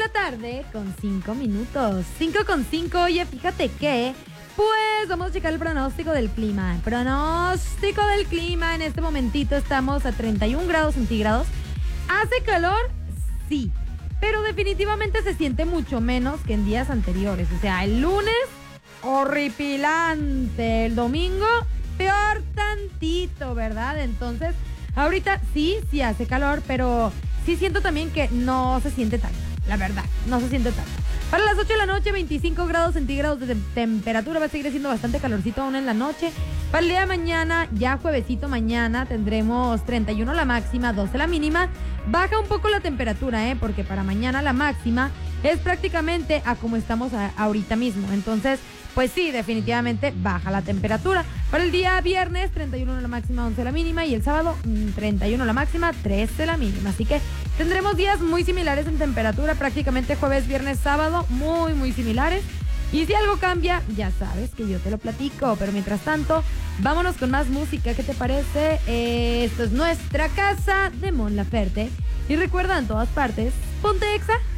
la tarde con 5 minutos. 5:05. Oye, fíjate que, pues vamos a checar el pronóstico del clima. Pronóstico del clima. En este momentito estamos a 31 grados centígrados. ¿Hace calor? Sí. Pero definitivamente se siente mucho menos que en días anteriores. O sea, el lunes, horripilante. El domingo, peor tantito, ¿verdad? Entonces, ahorita sí hace calor, pero sí siento también que no se siente tanto. La verdad, no se siente tanto. Para las 8 de la noche, 25 grados centígrados de temperatura. Va a seguir siendo bastante calorcito aún en la noche. Para el día de mañana, ya juevesito mañana, tendremos 31 la máxima, 12 la mínima. Baja un poco la temperatura, porque para mañana la máxima es prácticamente a como estamos ahorita mismo. Entonces, pues sí, definitivamente baja la temperatura. Para el día viernes, 31 la máxima, 11 la mínima. Y el sábado, 31 la máxima, 13 la mínima. Así que tendremos días muy similares en temperatura. Prácticamente jueves, viernes, sábado, muy similares. Y si algo cambia, ya sabes que yo te lo platico. Pero mientras tanto, vámonos con más música. ¿Qué te parece? Esto es Nuestra Casa de Mon Laferte. Y recuerda, en todas partes, ponte Exa.